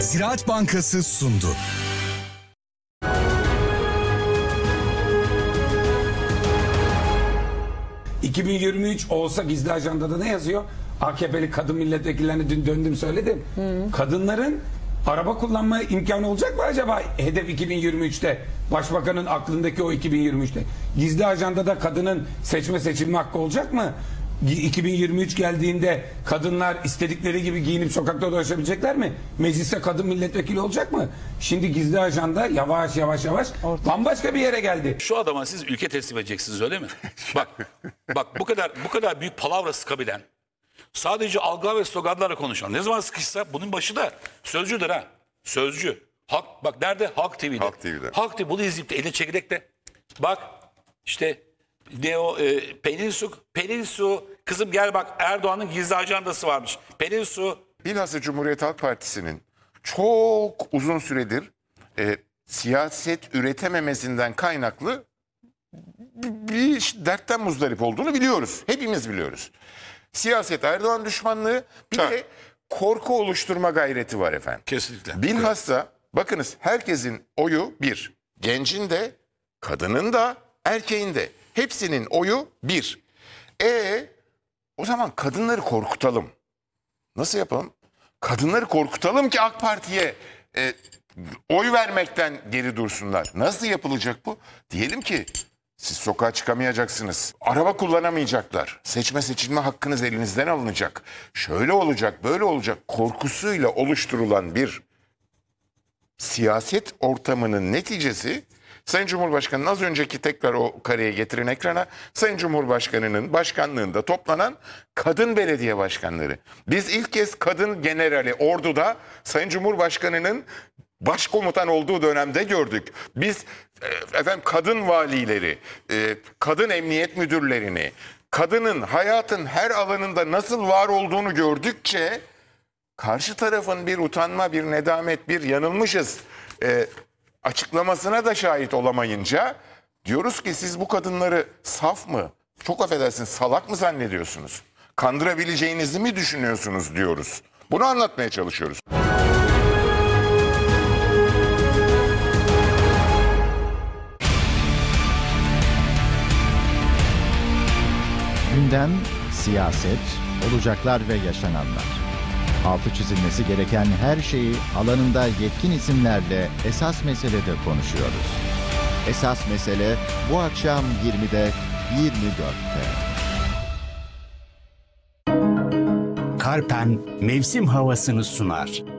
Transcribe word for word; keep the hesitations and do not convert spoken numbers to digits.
Ziraat Bankası sundu. iki bin yirmi üç olsa gizli ajandada ne yazıyor? A K P'li kadın milletvekillerine dün döndüm söyledim. Hı. Kadınların araba kullanma imkanı olacak mı acaba hedef iki bin yirmi üçte? Başbakanın aklındaki o iki bin yirmi üçte. Gizli ajandada kadının seçme seçilme hakkı olacak mı? iki bin yirmi üç geldiğinde kadınlar istedikleri gibi giyinip sokakta dolaşabilecekler mi? Mecliste kadın milletvekili olacak mı? Şimdi gizli ajanda yavaş yavaş yavaş Orta. bambaşka bir yere geldi. Şu adama siz ülke teslim edeceksiniz öyle mi? bak bak bu kadar bu kadar büyük palavra sıkabilen, sadece algı ve sloganlarla konuşan, ne zaman sıkışsa bunun başı da sözcüdür ha. Sözcü. Halk, bak nerede? Halk T V'de. Halk T V'de. Halk T V bunu izleyip de eline çekirdekle. Bak işte ne o e, Pelin Su, Pelin Su kızım gel bak Erdoğan'ın gizli ajandası varmış. Pelin Su. Bilhassa Cumhuriyet Halk Partisi'nin çok uzun süredir e, siyaset üretememesinden kaynaklı bir dertten muzdarip olduğunu biliyoruz. Hepimiz biliyoruz. Siyaset Erdoğan düşmanlığı, bir Ha. de korku oluşturma gayreti var efendim. Kesinlikle. Bilhassa bakınız herkesin oyu bir. Gencin de, kadının da, erkeğin de. Hepsinin oyu bir. E o zaman kadınları korkutalım. Nasıl yapalım? Kadınları korkutalım ki AK Parti'ye e, oy vermekten geri dursunlar. Nasıl yapılacak bu? Diyelim ki siz sokağa çıkamayacaksınız. Araba kullanamayacaklar. Seçme seçilme hakkınız elinizden alınacak. Şöyle olacak, böyle olacak korkusuyla oluşturulan bir siyaset ortamının neticesi, Sayın Cumhurbaşkanı'nın az önceki tekrar o kareye getirin ekrana, Sayın Cumhurbaşkanı'nın başkanlığında toplanan kadın belediye başkanları. Biz ilk kez kadın generali orduda Sayın Cumhurbaşkanı'nın başkomutan olduğu dönemde gördük. Biz e, efendim kadın valileri, e, kadın emniyet müdürlerini, kadının hayatın her alanında nasıl var olduğunu gördükçe karşı tarafın bir utanma, bir nedamet, bir yanılmışız e, açıklamasına da şahit olamayınca diyoruz ki siz bu kadınları saf mı, çok affedersiniz salak mı zannediyorsunuz? Kandırabileceğinizi mi düşünüyorsunuz diyoruz. Bunu anlatmaya çalışıyoruz. Gündem, siyaset, olacaklar ve yaşananlar. Altı çizilmesi gereken her şeyi alanında yetkin isimlerle Esas Mesele'de konuşuyoruz. Esas Mesele bu akşam yirmide, yirmi dörtte. Karpen mevsim havasını sunar.